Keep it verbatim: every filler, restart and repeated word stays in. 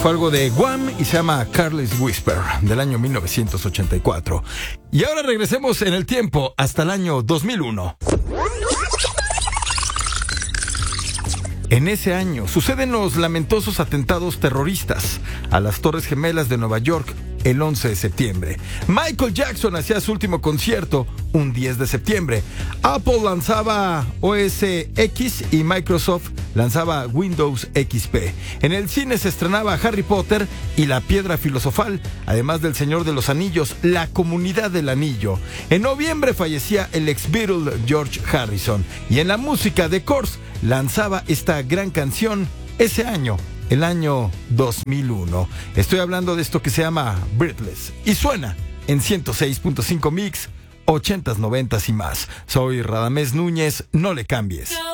fue algo de Guam y se llama Careless Whisper, del año mil novecientos ochenta y cuatro. Y ahora regresemos en el tiempo hasta el año dos mil uno. En ese año suceden los lamentosos atentados terroristas a las Torres Gemelas de Nueva York el once de septiembre. Michael Jackson hacía su último concierto un diez de septiembre. Apple lanzaba O S X y Microsoft lanzaba Windows X P. En el cine se estrenaba Harry Potter y la Piedra Filosofal, además del Señor de los Anillos, La Comunidad del Anillo. En noviembre fallecía el ex Beatle George Harrison. Y en la música, The Course lanzaba esta gran canción ese año, el año dos mil uno. Estoy hablando de esto que se llama Breathless y suena en ciento seis punto cinco Mix, ochentas, noventas y más. Soy Radamés Núñez, no le cambies.